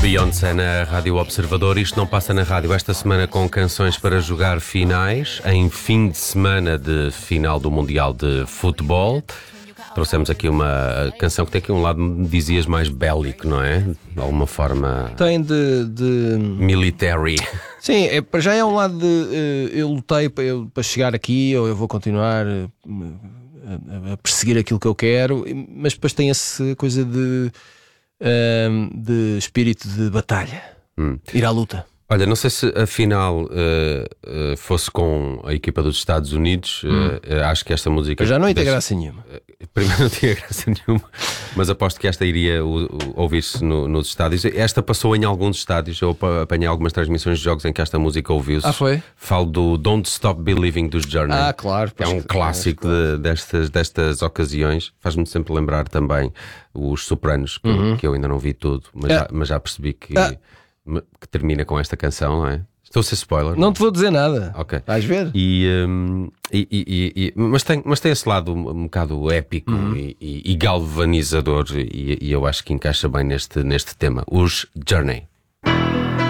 Beyoncé na Rádio Observador. Isto não passa na rádio esta semana com canções para jogar finais em fim de semana de final do Mundial de Futebol. Trouxemos aqui uma canção que tem aqui um lado, me dizias, mais bélico, não é? De alguma forma... Tem de... military. Sim, para já é um lado de... eu lutei para chegar aqui, ou eu vou continuar a perseguir aquilo que eu quero, mas depois tem essa coisa de espírito de batalha. Ir à luta. Olha, não sei se a final fosse com a equipa dos Estados Unidos. Acho que esta música... Já não ia ter graça nenhuma. Primeiro não tinha graça nenhuma, mas aposto que esta iria ouvir-se nos estádios. Esta passou em alguns estádios. Eu apanhei algumas transmissões de jogos em que esta música ouviu-se. Ah, foi? Falo do Don't Stop Believing dos Journey. Ah, claro. É um clássico destas ocasiões. Faz-me sempre lembrar também os Sopranos, que eu ainda não vi tudo, mas já percebi que termina com esta canção, não é? Estou a ser spoiler. Não te vou dizer nada. Ok. Vais ver. Mas tem esse lado um bocado épico e galvanizador, e eu acho que encaixa bem neste tema. Os Journey.